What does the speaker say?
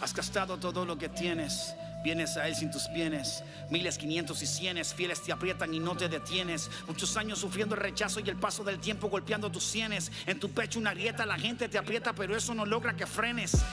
Has gastado todo lo que tienes. Vienes a Él sin tus bienes. Miles, 500 y 100 fieles te aprietan y no te detienes. Muchos años sufriendo el rechazo y el paso del tiempo golpeando tus sienes. En tu pecho una grieta, la gente te aprieta, pero eso no logra que frenes.